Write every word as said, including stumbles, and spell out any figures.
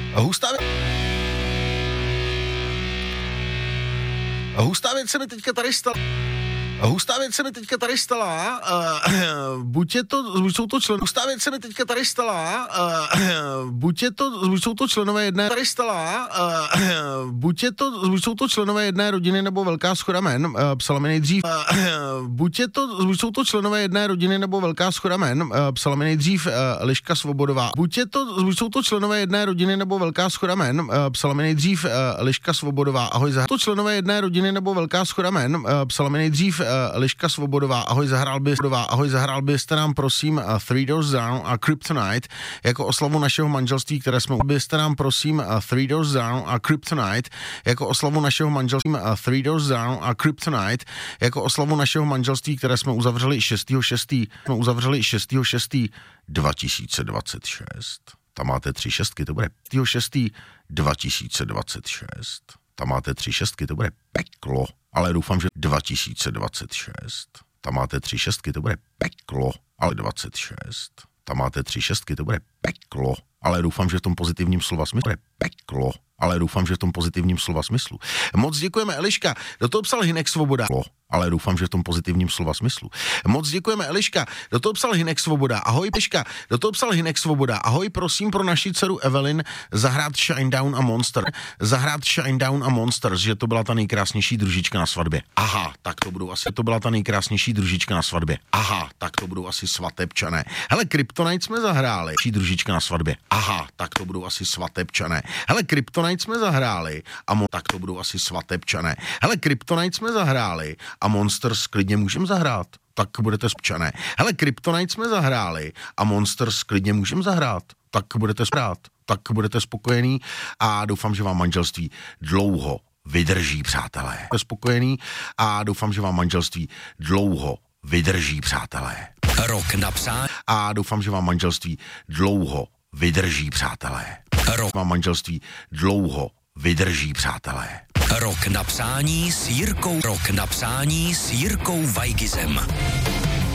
Hustá věc. Hustá věc se mi teďka tady stala. Hustá věc se mi teďka tady stala, uh, buď je to, buď jsou to členové, hustá věc se mi teďka tady stala, uh, buď je to, buď jsou to členové jedné, tady stala, uh, buď je to, buď jsou to členové jedné rodiny nebo velká shoda jmen, uh, psala mi nejdřív, uh, buď je to, buď jsou to členové jedné rodiny nebo velká shoda jmen, uh, psala mi nejdřív uh, Liška Svobodová, buď je to, buď jsou to členové jedné rodiny nebo velká shoda jmen, uh, psala mi nejdřív uh, Liška Svobodová, ahoj, za to členové jedné rodiny nebo velká shoda jmen, uh, psala mi nejdřív Liška Svobodová, ahoj, zahrál bys, ahoj, zahrál byste nám prosím uh, Three Doors Down a Kryptonite jako oslavu našeho manželství, které jsme, byste nám prosím uh, Three Doors Down a Kryptonite jako oslavu našeho manželství, uh, Three Doors Down a Kryptonite jako oslavu našeho manželství, které jsme uzavřeli šestého šestého jsme uzavřeli šestého šestého dva tisíce dvacet šest. Tam máte tři šestky, to bude šestého šestého dva tisíce dvacet šest. Tam máte tři šestky, to bude peklo. Ale doufám, že dva tisíce dvacet šest. Tam máte tři šestky, to bude peklo. Ale dvacet šest. Tam máte tři šestky, to bude peklo. Ale doufám, že v tom pozitivním slova smyslu bude peklo. Ale doufám, že v tom pozitivním slova smyslu. Moc děkujeme, Eliška. Do toho psal Hinek Svoboda. Ale doufám, že v tom pozitivním slova smyslu. Moc děkujeme, Eliška. Do toho psal Hinek Svoboda. Ahoj, Peška. Do toho psal Hinek Svoboda. Ahoj, prosím pro naši dceru Evelyn zahrát Shinedown a Monster. Zahrát Shinedown a Monsters, že to byla ta nejkrásnější družička na svatbě. Aha, tak to budou asi, to byla ta nejkrásnější družička na svatbě. Aha, tak to budou asi svatebčané. Hele, Kryptonite jsme zahráli. Družička na svatbě. Aha, tak to budou asi svatebčané. Hele, Kryptonite jsme zahráli a mo- tak to budou asi svatebčané. Hele, Kryptonite jsme zahráli a Monsters klidně můžem zahrát. Tak budete spčané. Hele, Kryptonite jsme zahráli a Monsters klidně můžem zahrát. Tak budete sprát. Tak budete spokojený a doufám, že vám manželství dlouho vydrží, přátelé. Jste spokojený a doufám, že vám manželství dlouho vydrží, přátelé. Rok na psání. A doufám, že vám manželství dlouho vydrží, přátelé. Rok vám manželství dlouho vydrží, přátelé. Rok na psání s Jirkou. Rok na psání s Jirkou Vajgizem.